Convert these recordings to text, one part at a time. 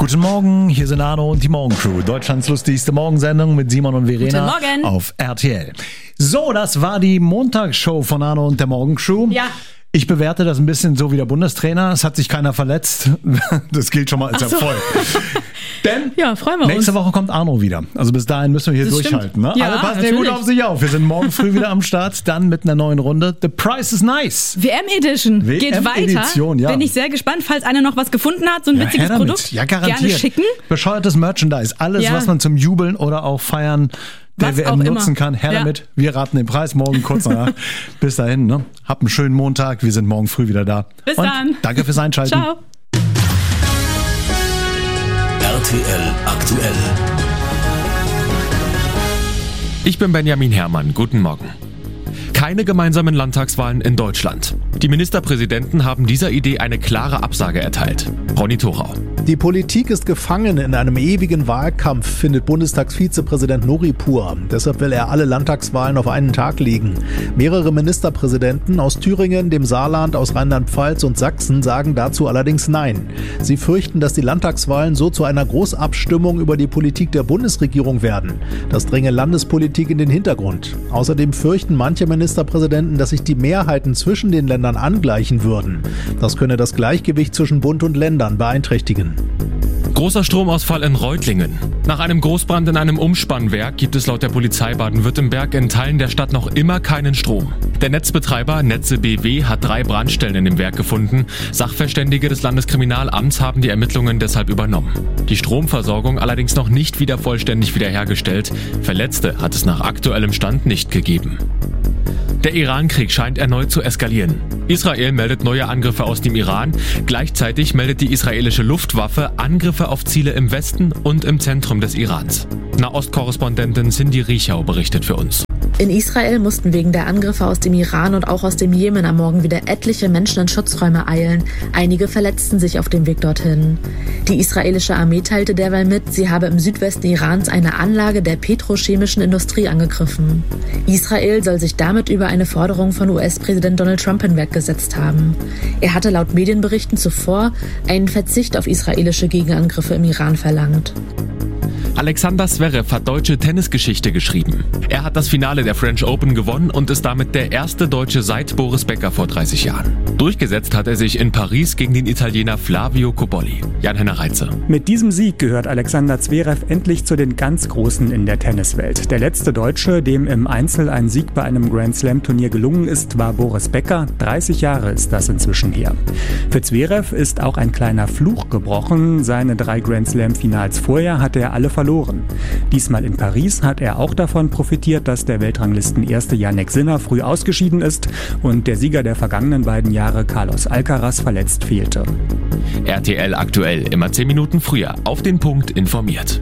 Guten Morgen, hier sind Arno und die Morgencrew. Deutschlands lustigste Morgensendung mit Simon und Verena auf RTL. So, das war die Montagsshow von Arno und der Morgencrew. Ja. Ich bewerte das ein bisschen so wie der Bundestrainer. Es hat sich keiner verletzt. Das gilt schon mal als Erfolg. Denn freuen wir nächste Woche kommt Arno wieder. Also bis dahin müssen wir hier durchhalten. Ne? Ja, alle passen hier gut auf sich auf. Wir sind morgen früh wieder am Start. Dann mit einer neuen Runde. The Price is Nice. WM Edition geht weiter. Ja. Bin ich sehr gespannt, falls einer noch was gefunden hat. So ein witziges Produkt. Ja, garantiert. Gerne schicken. Bescheuertes Merchandise. Alles, was man zum Jubeln oder auch Feiern der WM nutzen kann. Her damit. Wir raten den Preis morgen kurz danach. Bis dahin, ne? Habt einen schönen Montag. Wir sind morgen früh wieder da. Bis dann. Danke fürs Einschalten. Ciao. RTL aktuell. Ich bin Benjamin Herrmann. Guten Morgen. Keine gemeinsamen Landtagswahlen in Deutschland. Die Ministerpräsidenten haben dieser Idee eine klare Absage erteilt. Ronny Thorau. Die Politik ist gefangen in einem ewigen Wahlkampf, findet Bundestagsvizepräsident Nuripur. Deshalb will er alle Landtagswahlen auf einen Tag legen. Mehrere Ministerpräsidenten aus Thüringen, dem Saarland, aus Rheinland-Pfalz und Sachsen sagen dazu allerdings Nein. Sie fürchten, dass die Landtagswahlen so zu einer Großabstimmung über die Politik der Bundesregierung werden. Das dränge Landespolitik in den Hintergrund. Außerdem fürchten manche Ministerpräsidenten, dass sich die Mehrheiten zwischen den Ländern angleichen würden. Das könne das Gleichgewicht zwischen Bund und Ländern beeinträchtigen. Großer Stromausfall in Reutlingen. Nach einem Großbrand in einem Umspannwerk gibt es laut der Polizei Baden-Württemberg in Teilen der Stadt noch immer keinen Strom. Der Netzbetreiber Netze BW hat 3 Brandstellen in dem Werk gefunden. Sachverständige des Landeskriminalamts haben die Ermittlungen deshalb übernommen. Die Stromversorgung allerdings noch nicht wieder vollständig wiederhergestellt. Verletzte hat es nach aktuellem Stand nicht gegeben. Der Iran-Krieg scheint erneut zu eskalieren. Israel meldet neue Angriffe aus dem Iran. Gleichzeitig meldet die israelische Luftwaffe Angriffe auf Ziele im Westen und im Zentrum des Irans. Nahostkorrespondentin Cindy Riechau berichtet für uns. In Israel mussten wegen der Angriffe aus dem Iran und auch aus dem Jemen am Morgen wieder etliche Menschen in Schutzräume eilen. Einige verletzten sich auf dem Weg dorthin. Die israelische Armee teilte derweil mit, sie habe im Südwesten Irans eine Anlage der petrochemischen Industrie angegriffen. Israel soll sich damit über eine Forderung von US-Präsident Donald Trump hinweggesetzt haben. Er hatte laut Medienberichten zuvor einen Verzicht auf israelische Gegenangriffe im Iran verlangt. Alexander Zverev hat deutsche Tennisgeschichte geschrieben. Er hat das Finale der French Open gewonnen und ist damit der erste Deutsche seit Boris Becker vor 30 Jahren. Durchgesetzt hat er sich in Paris gegen den Italiener Flavio Cobolli. Jan-Henner Reitze. Mit diesem Sieg gehört Alexander Zverev endlich zu den ganz Großen in der Tenniswelt. Der letzte Deutsche, dem im Einzel ein Sieg bei einem Grand-Slam-Turnier gelungen ist, war Boris Becker. 30 Jahre ist das inzwischen her. Für Zverev ist auch ein kleiner Fluch gebrochen. Seine 3 Grand-Slam-Finals vorher hatte er alle verloren. Diesmal in Paris hat er auch davon profitiert, dass der Weltranglisten-Erste Jannik Sinner früh ausgeschieden ist und der Sieger der vergangenen beiden Jahre Carlos Alcaraz verletzt fehlte. RTL aktuell, immer 10 Minuten früher, auf den Punkt informiert.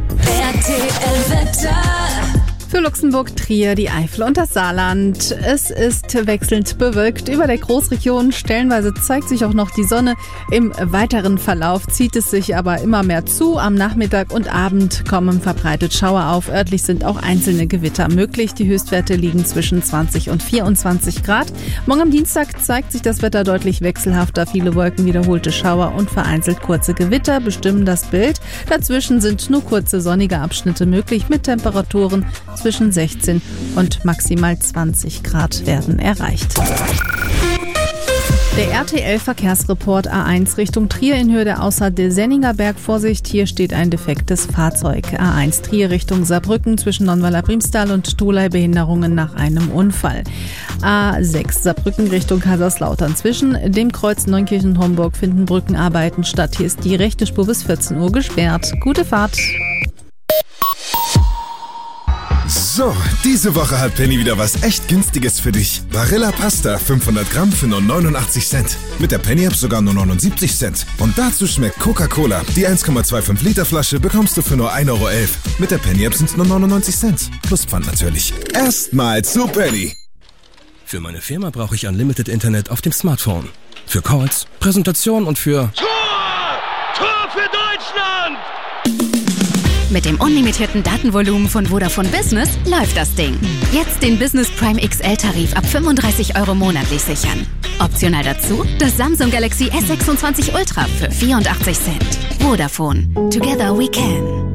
RTL Wetter. Für Luxemburg, Trier, die Eifel und das Saarland. Es ist wechselnd bewölkt über der Großregion. Stellenweise zeigt sich auch noch die Sonne. Im weiteren Verlauf zieht es sich aber immer mehr zu. Am Nachmittag und Abend kommen verbreitet Schauer auf. Örtlich sind auch einzelne Gewitter möglich. Die Höchstwerte liegen zwischen 20 und 24 Grad. Morgen am Dienstag zeigt sich das Wetter deutlich wechselhafter. Viele Wolken, wiederholte Schauer und vereinzelt kurze Gewitter bestimmen das Bild. Dazwischen sind nur kurze sonnige Abschnitte möglich mit Temperaturen zwischen 16 und maximal 20 Grad werden erreicht. Der RTL-Verkehrsreport A1 Richtung Trier in Höhe der Ausfahrt der Senninger Berg. Vorsicht, hier steht ein defektes Fahrzeug. A1 Trier Richtung Saarbrücken zwischen Nonnweiler-Priemstal und Tholey Behinderungen nach einem Unfall. A6 Saarbrücken Richtung Kaiserslautern zwischen dem Kreuz Neunkirchen und Homburg finden Brückenarbeiten statt. Hier ist die rechte Spur bis 14 Uhr gesperrt. Gute Fahrt! So, diese Woche hat Penny wieder was echt Günstiges für dich. Barilla Pasta 500 Gramm für nur 89 Cent. Mit der Penny-App sogar nur 79 Cent. Und dazu schmeckt Coca-Cola. Die 1,25 Liter Flasche bekommst du für nur 1,11 Euro. Mit der Penny-App sind es nur 99 Cent. Plus Pfand natürlich. Erstmal zu Penny. Für meine Firma brauche ich Unlimited Internet auf dem Smartphone. Für Calls, Präsentationen und für... Tor für Deutschland! Mit dem unlimitierten Datenvolumen von Vodafone Business läuft das Ding. Jetzt den Business Prime XL-Tarif ab 35 € monatlich sichern. Optional dazu das Samsung Galaxy S26 Ultra für 84 Cent. Vodafone. Together we can.